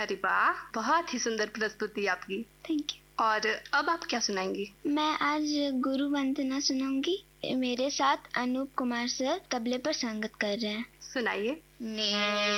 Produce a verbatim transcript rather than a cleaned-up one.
अरे वाह, बहुत ही सुंदर प्रस्तुति आपकी। Thank you. और अब आप क्या सुनाएंगी? मैं आज गुरु वंदना सुनाऊंगी। मेरे साथ अनूप कुमार सर तबले पर संगत कर रहे हैं। सुनाइए।